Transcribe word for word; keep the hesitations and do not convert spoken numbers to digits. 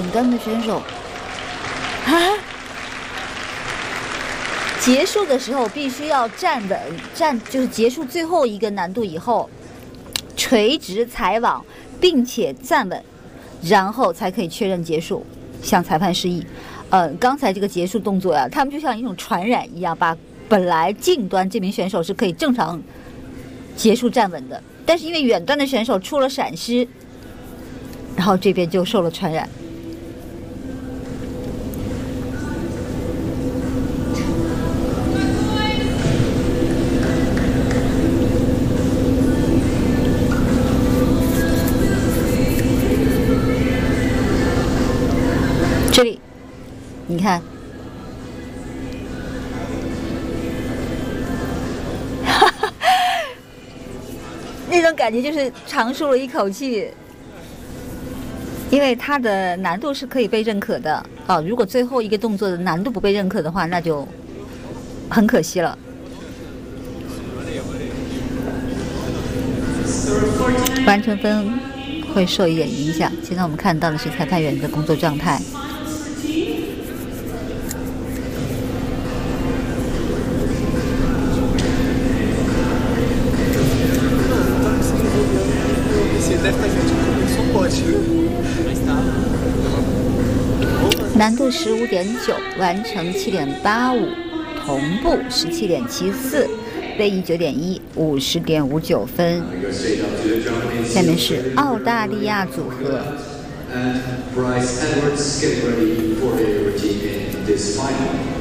远端的选手啊，结束的时候必须要站稳，站就是结束最后一个难度以后，垂直踩网，并且站稳，然后才可以确认结束，向裁判示意。呃，刚才这个结束动作呀、啊，他们就像一种传染一样，把本来近端这名选手是可以正常结束站稳的，但是因为远端的选手出了闪失，然后这边就受了传染。这里，你看，那种感觉就是长舒了一口气，因为它的难度是可以被认可的啊。如果最后一个动作的难度不被认可的话，那就很可惜了。完成分会受一点影响。现在我们看到的是裁判员的工作状态。难度十五点九，完成七点八五，同步十七点七四，位移九点一，五十点五九分。下面是澳大利亚组合。And Bryce Edwards, get ready for a routine in this final.